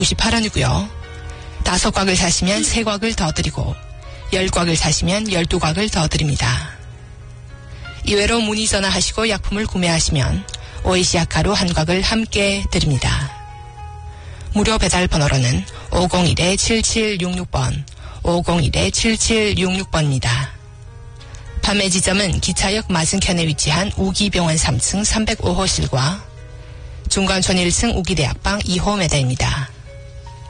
98원이고요. 5곽을 사시면 3곽을 더 드리고 10곽을 사시면 12곽을 더 드립니다. 이외로 문의 전화하시고 약품을 구매하시면 오이시아 가루 1곽을 함께 드립니다. 무료 배달 번호로는 501-7766번, 501-7766번입니다. 판매 지점은 기차역 맞은편에 위치한 우기병원 3층 305호실과 중간촌 1층 우기대학방 2호 매대입니다.